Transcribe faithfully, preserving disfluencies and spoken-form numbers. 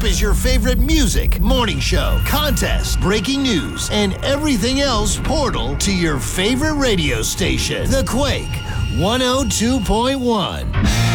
is your favorite music, morning show, contest, breaking news, and everything else portal to your favorite radio station. The Quake one oh two point one.